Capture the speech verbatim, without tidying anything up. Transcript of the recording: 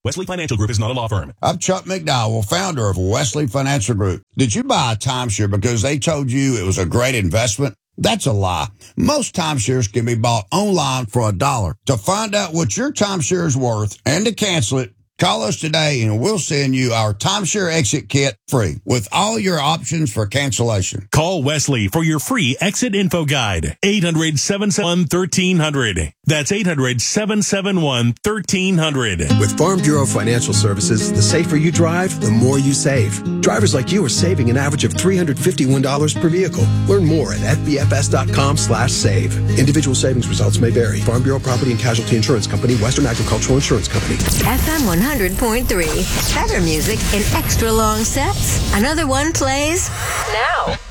Wesley Financial Group is not a law firm. I'm Chuck McDowell, founder of Wesley Financial Group. Did you buy a timeshare because they told you it was a great investment? That's a lie. Most timeshares can be bought online for a dollar. To find out what your timeshare is worth and to cancel it, call us today and we'll send you our timeshare exit kit free with all your options for cancellation. Call Wesley for your free exit info guide. eight hundred, seven seven one, one three zero zero. That's eight hundred, seven seven one, one three zero zero. With Farm Bureau Financial Services, the safer you drive, the more you save. Drivers like you are saving an average of three hundred fifty-one dollars per vehicle. Learn more at f b f s dot com slash save. Individual savings results may vary. Farm Bureau Property and Casualty Insurance Company, Western Agricultural Insurance Company. F M one hundred point three. Better music in extra long sets. Another one plays now.